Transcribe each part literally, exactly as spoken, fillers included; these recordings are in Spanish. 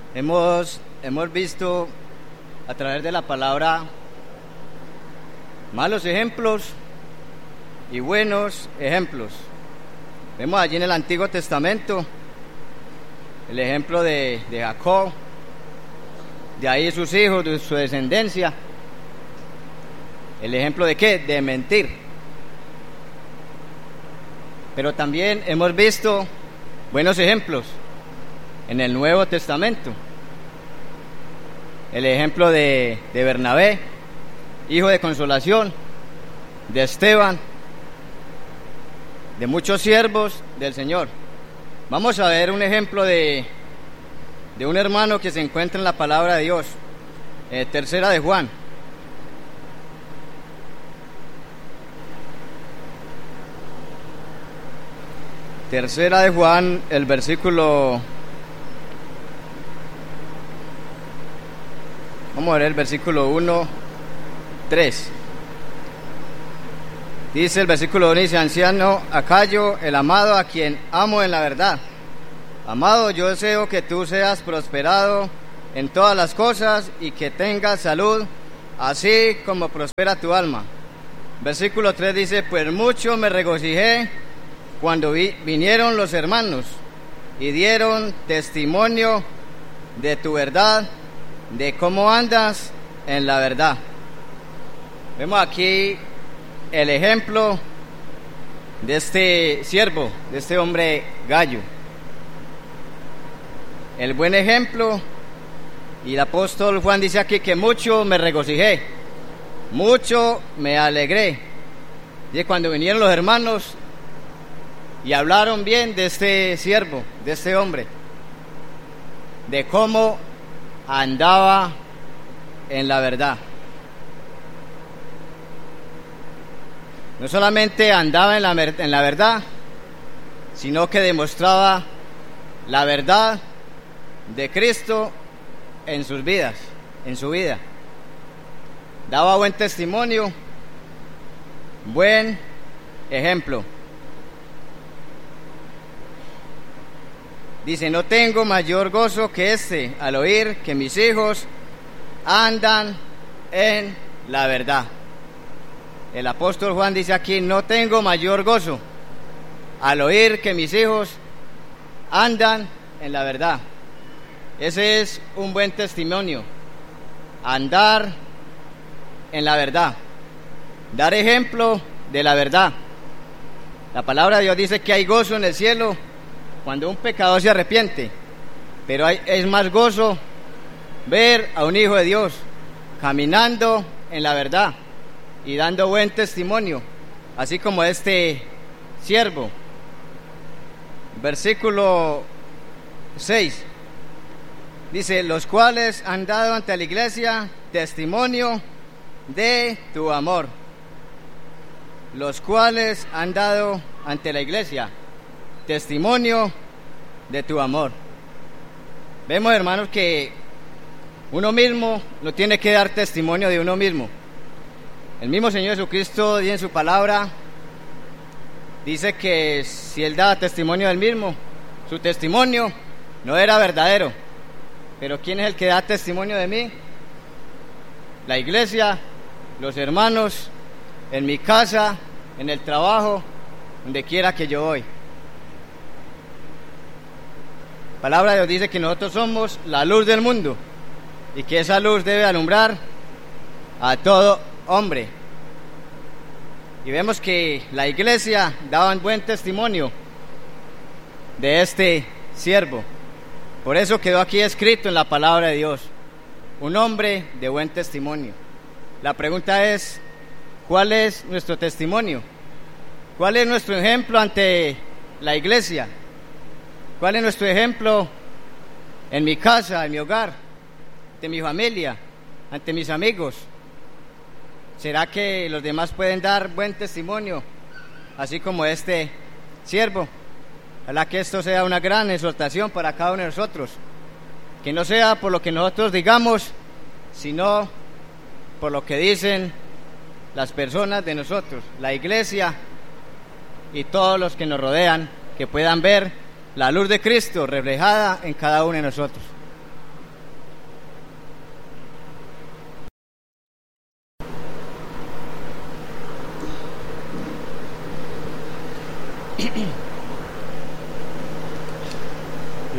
Hemos, hemos visto a través de la palabra malos ejemplos y buenos ejemplos. Vemos allí en el Antiguo Testamento el ejemplo de, de Jacob, de ahí sus hijos, de su descendencia. ¿El ejemplo de qué? De mentir. Pero también hemos visto buenos ejemplos en el Nuevo Testamento. El ejemplo de, de Bernabé, hijo de consolación, de Esteban, de muchos siervos del Señor. Vamos a ver un ejemplo de, de un hermano que se encuentra en la palabra de Dios. Eh, tercera de Juan. Tercera de Juan, el versículo... Vamos a ver el versículo uno, tres. Dice el versículo uno, dice: anciano Acayo, el amado, a quien amo en la verdad. Amado, yo deseo que tú seas prosperado en todas las cosas y que tengas salud, así como prospera tu alma. Versículo tres dice: pues mucho me regocijé cuando vi, vinieron los hermanos y dieron testimonio de tu verdad, de cómo andas en la verdad. Vemos aquí el ejemplo de este siervo, de este hombre Gallo. El buen ejemplo, y el apóstol Juan dice aquí que mucho me regocijé, mucho me alegré. Y cuando vinieron los hermanos y hablaron bien de este siervo, de este hombre, de cómo andaba en la verdad. No solamente andaba en la, en la verdad, sino que demostraba la verdad de Cristo en sus vidas, en su vida. Daba buen testimonio, buen ejemplo. Dice: no tengo mayor gozo que este, al oír que mis hijos andan en la verdad. El apóstol Juan dice aquí: no tengo mayor gozo al oír que mis hijos andan en la verdad. Ese es un buen testimonio, andar en la verdad, dar ejemplo de la verdad. La palabra de Dios dice que hay gozo en el cielo cuando un pecador se arrepiente, pero hay, es más gozo ver a un hijo de Dios caminando en la verdad y dando buen testimonio, así como este siervo. Versículo seis dice: los cuales han dado ante la iglesia testimonio de tu amor. Los cuales han dado ante la iglesia testimonio de tu amor. Vemos, hermanos, que uno mismo no tiene que dar testimonio de uno mismo. El mismo Señor Jesucristo en su palabra dice que si Él daba testimonio del mismo, su testimonio no era verdadero. Pero ¿quién es el que da testimonio de mí? La iglesia, los hermanos, en mi casa, en el trabajo, donde quiera que yo voy. La palabra de Dios dice que nosotros somos la luz del mundo y que esa luz debe alumbrar a todo hombre. Y vemos que la iglesia daba un buen testimonio de este siervo. Por eso quedó aquí escrito en la palabra de Dios: un hombre de buen testimonio. La pregunta es: ¿cuál es nuestro testimonio? ¿Cuál es nuestro ejemplo ante la iglesia? ¿Cuál es nuestro ejemplo en mi casa, en mi hogar, ante mi familia, ante mis amigos? ¿Será que los demás pueden dar buen testimonio, así como este siervo? Ojalá que esto sea una gran exhortación para cada uno de nosotros, que no sea por lo que nosotros digamos, sino por lo que dicen las personas de nosotros, la iglesia y todos los que nos rodean, que puedan ver la luz de Cristo reflejada en cada uno de nosotros.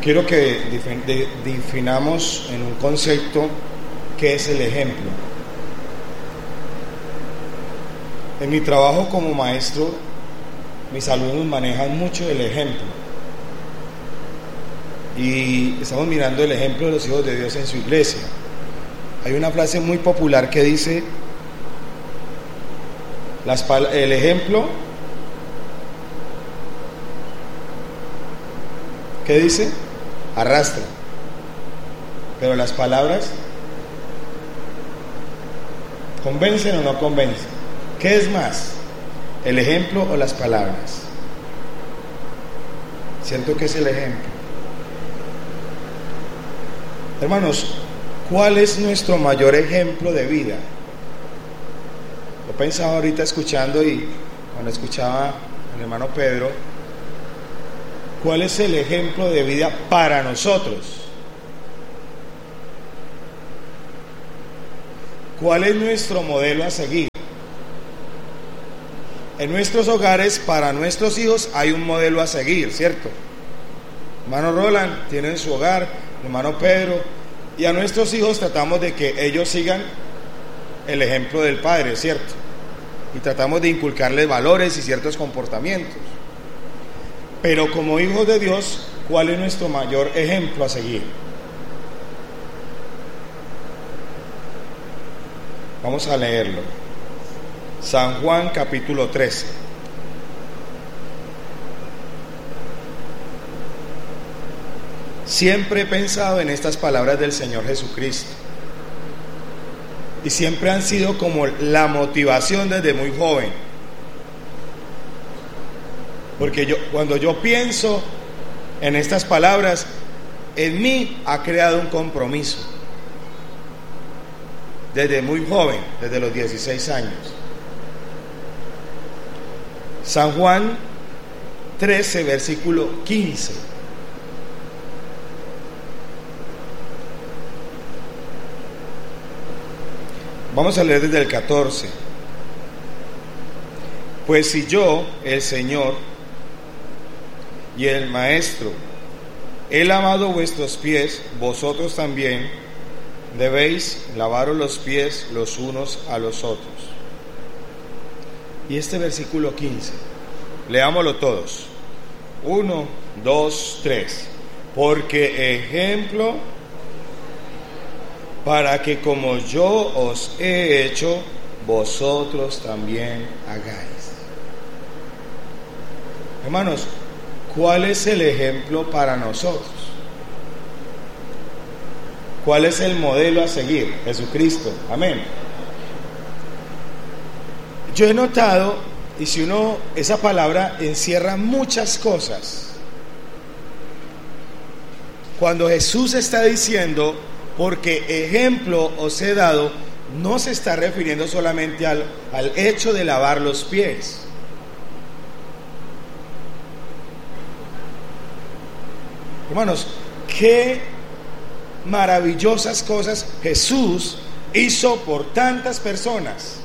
quiero que definamos en un concepto qué es el ejemplo. En mi trabajo como maestro, mis alumnos manejan mucho el ejemplo. Y estamos mirando el ejemplo de los hijos de Dios en su iglesia. Hay una frase muy popular que dice, las, el ejemplo, ¿qué dice? Arrastra. Pero las palabras, ¿convencen o no convencen? ¿Qué es más? ¿El ejemplo o las palabras? Siento que es el ejemplo. Hermanos, ¿cuál es nuestro mayor ejemplo de vida? Lo pensaba ahorita escuchando y cuando escuchaba al hermano Pedro, ¿cuál es el ejemplo de vida para nosotros? ¿Cuál es nuestro modelo a seguir? En nuestros hogares, para nuestros hijos, hay un modelo a seguir, ¿cierto? Hermano Roland tiene en su hogar, hermano Pedro, y a nuestros hijos tratamos de que ellos sigan el ejemplo del Padre, ¿cierto? Y tratamos de inculcarles valores y ciertos comportamientos. Pero como hijos de Dios, ¿cuál es nuestro mayor ejemplo a seguir? Vamos a leerlo. San Juan capítulo trece. Siempre he pensado en estas palabras del Señor Jesucristo y siempre han sido como la motivación desde muy joven, porque yo, cuando yo pienso en estas palabras, en mí ha creado un compromiso desde muy joven, desde los dieciséis años. San Juan trece, versículo quince. Vamos a leer desde el catorce. Pues si yo, el Señor y el Maestro, he lavado vuestros pies, vosotros también debéis lavaros los pies los unos a los otros. Y este versículo quince, leámoslo todos. Uno, dos, tres. Porque ejemplo, para que como yo os he hecho, vosotros también hagáis. Hermanos, ¿cuál es el ejemplo para nosotros? ¿Cuál es el modelo a seguir? Jesucristo. Amén. Yo he notado, y si uno, esa palabra encierra muchas cosas. Cuando Jesús está diciendo, porque ejemplo os he dado, no se está refiriendo solamente al, al hecho de lavar los pies. Hermanos, qué maravillosas cosas Jesús hizo por tantas personas.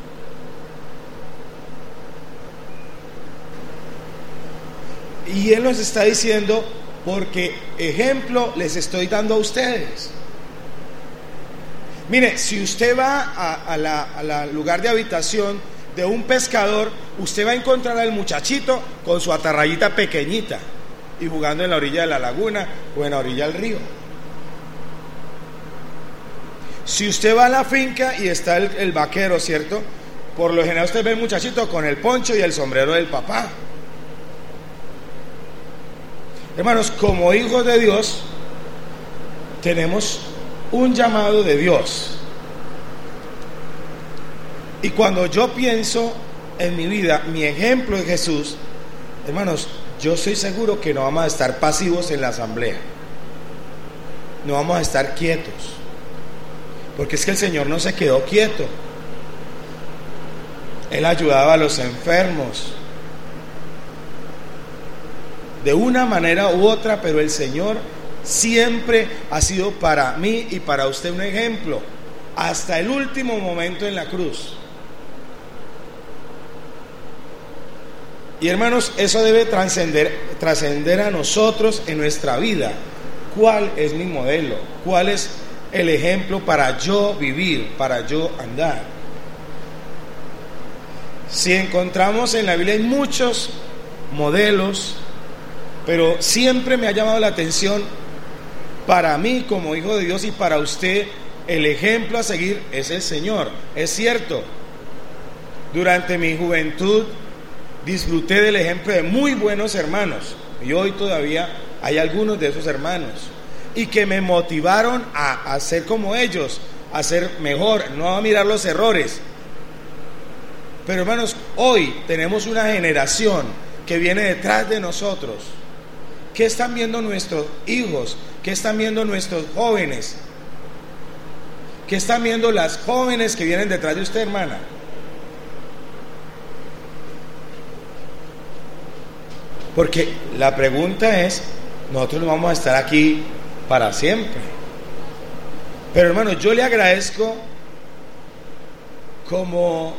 Y Él nos está diciendo, porque ejemplo les estoy dando a ustedes. Mire, si usted va a, a la, a la lugar de habitación de un pescador, usted va a encontrar al muchachito con su atarrayita pequeñita y jugando en la orilla de la laguna o en la orilla del río. Si usted va a la finca y está el, el vaquero, ¿cierto? Por lo general usted ve el muchachito con el poncho y el sombrero del papá. Hermanos, como hijos de Dios, tenemos un llamado de Dios. Y cuando yo pienso en mi vida, mi ejemplo es Jesús, hermanos, yo estoy seguro que no vamos a estar pasivos en la asamblea. No vamos a estar quietos. Porque es que el Señor no se quedó quieto. Él ayudaba a los enfermos de una manera u otra, pero el Señor siempre ha sido para mí y para usted un ejemplo, hasta el último momento en la cruz. Y hermanos, eso debe trascender, trascender a nosotros en nuestra vida. ¿cuál es mi modelo? ¿Cuál es el ejemplo para yo vivir, para yo andar? Si encontramos en la Biblia hay muchos modelos, pero siempre me ha llamado la atención, para mí como hijo de Dios y para usted, el ejemplo a seguir es el Señor. Es cierto, durante mi juventud disfruté del ejemplo de muy buenos hermanos, y hoy todavía hay algunos de esos hermanos, y que me motivaron a, a ser como ellos, a ser mejor, no a mirar los errores. Pero hermanos, hoy tenemos una generación que viene detrás de nosotros. ¿Qué están viendo nuestros hijos? ¿Qué están viendo nuestros jóvenes? ¿Qué están viendo las jóvenes que vienen detrás de usted, hermana? Porque la pregunta es, nosotros no vamos a estar aquí para siempre. Pero hermano, yo le agradezco como